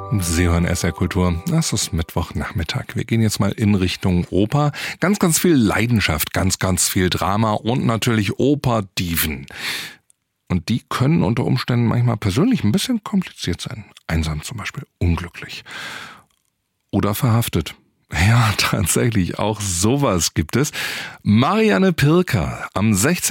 Sie hören SR Kultur. Es ist Mittwochnachmittag. Wir gehen jetzt mal in Richtung Oper. Ganz, ganz viel Leidenschaft, ganz, ganz viel Drama und natürlich Operdiven. Und die können unter Umständen manchmal persönlich ein bisschen kompliziert sein. Einsam zum Beispiel, unglücklich. Oder verhaftet. Ja, tatsächlich, auch sowas gibt es. Marianne Pirker, am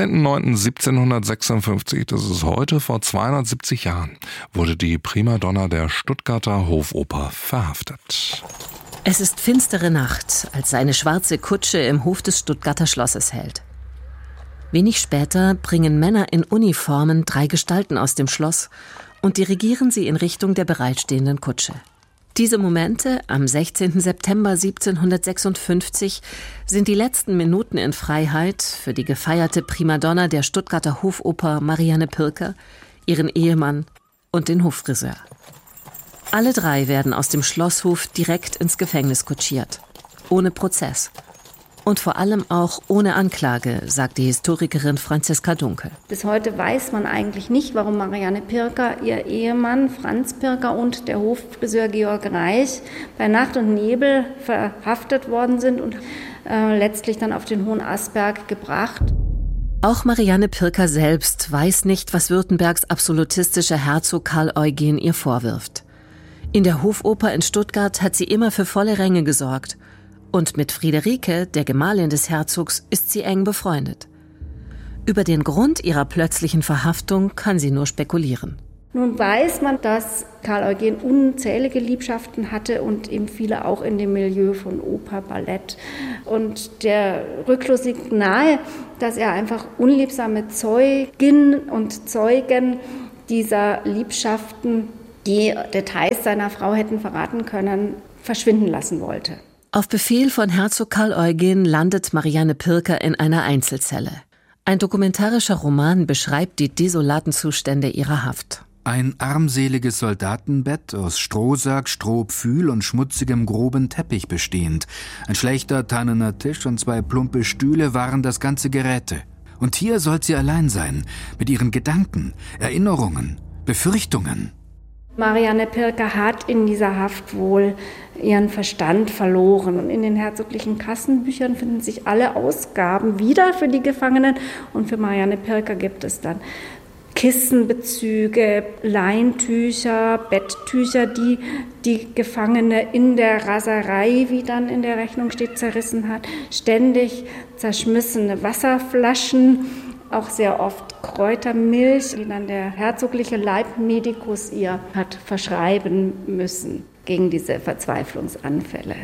16.09.1756, das ist heute vor 270 Jahren, wurde die Primadonna der Stuttgarter Hofoper verhaftet. Es ist finstere Nacht, als eine schwarze Kutsche im Hof des Stuttgarter Schlosses hält. Wenig später bringen Männer in Uniformen 3 Gestalten aus dem Schloss und dirigieren sie in Richtung der bereitstehenden Kutsche. Diese Momente am 16. September 1756 sind die letzten Minuten in Freiheit für die gefeierte Primadonna der Stuttgarter Hofoper Marianne Pirker, ihren Ehemann und den Hoffriseur. Alle 3 werden aus dem Schlosshof direkt ins Gefängnis kutschiert, ohne Prozess. Und vor allem auch ohne Anklage, sagt die Historikerin Franziska Dunkel. Bis heute weiß man eigentlich nicht, warum Marianne Pirker, ihr Ehemann Franz Pirker und der Hoffriseur Georg Reich bei Nacht und Nebel verhaftet worden sind und letztlich dann auf den Hohenasperg gebracht. Auch Marianne Pirker selbst weiß nicht, was Württembergs absolutistischer Herzog Karl Eugen ihr vorwirft. In der Hofoper in Stuttgart hat sie immer für volle Ränge gesorgt. Und mit Friederike, der Gemahlin des Herzogs, ist sie eng befreundet. Über den Grund ihrer plötzlichen Verhaftung kann sie nur spekulieren. Nun weiß man, dass Karl Eugen unzählige Liebschaften hatte und eben viele auch in dem Milieu von Oper, Ballett. Und der Rückschluss liegt nahe, dass er einfach unliebsame Zeugin und Zeugen dieser Liebschaften, die Details seiner Frau hätten verraten können, verschwinden lassen wollte. Auf Befehl von Herzog Karl Eugen landet Marianne Pirker in einer Einzelzelle. Ein dokumentarischer Roman beschreibt die desolaten Zustände ihrer Haft. Ein armseliges Soldatenbett aus Strohsack, Strohpfühl und schmutzigem, groben Teppich bestehend. Ein schlechter, tannener Tisch und 2 plumpe Stühle waren das ganze Geräte. Und hier soll sie allein sein, mit ihren Gedanken, Erinnerungen, Befürchtungen. Marianne Pirker hat in dieser Haft wohl ihren Verstand verloren. Und in den herzoglichen Kassenbüchern finden sich alle Ausgaben wieder für die Gefangenen. Und für Marianne Pirker gibt es dann Kissenbezüge, Leintücher, Betttücher, die die Gefangene in der Raserei, wie dann in der Rechnung steht, zerrissen hat. Ständig zerschmissene Wasserflaschen, auch sehr oft Kräutermilch, die dann der herzogliche Leibmedikus ihr hat verschreiben müssen gegen diese Verzweiflungsanfälle.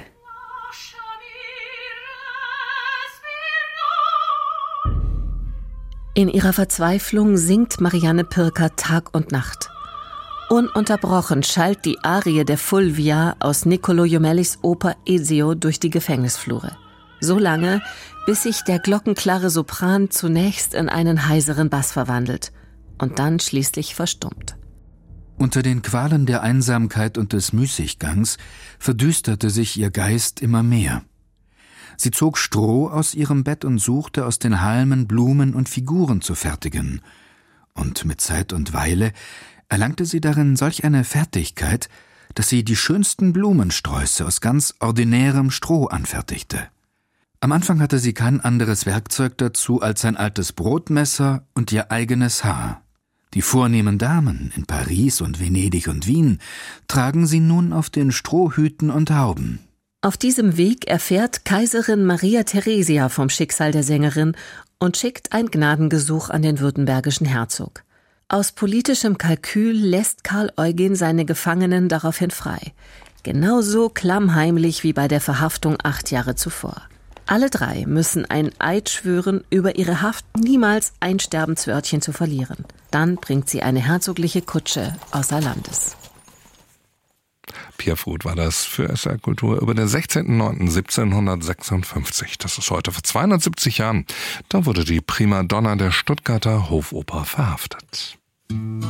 In ihrer Verzweiflung singt Marianne Pirker Tag und Nacht. Ununterbrochen schallt die Arie der Fulvia aus Niccolò Jomellis Oper Ezio durch die Gefängnisflure. So lange, bis sich der glockenklare Sopran zunächst in einen heiseren Bass verwandelt und dann schließlich verstummt. Unter den Qualen der Einsamkeit und des Müßiggangs verdüsterte sich ihr Geist immer mehr. Sie zog Stroh aus ihrem Bett und suchte aus den Halmen Blumen und Figuren zu fertigen. Und mit Zeit und Weile erlangte sie darin solch eine Fertigkeit, dass sie die schönsten Blumensträuße aus ganz ordinärem Stroh anfertigte. Am Anfang hatte sie kein anderes Werkzeug dazu als ein altes Brotmesser und ihr eigenes Haar. Die vornehmen Damen in Paris und Venedig und Wien tragen sie nun auf den Strohhüten und Hauben. Auf diesem Weg erfährt Kaiserin Maria Theresia vom Schicksal der Sängerin und schickt ein Gnadengesuch an den württembergischen Herzog. Aus politischem Kalkül lässt Karl Eugen seine Gefangenen daraufhin frei. Genauso klammheimlich wie bei der Verhaftung 8 Jahre zuvor. Alle 3 müssen ein Eid schwören, über ihre Haft niemals ein Sterbenswörtchen zu verlieren. Dann bringt sie eine herzogliche Kutsche außer Landes. Pia Fruth war das für SR Kultur über den 16.09.1756. Das ist heute vor 270 Jahren. Da wurde die Primadonna der Stuttgarter Hofoper verhaftet.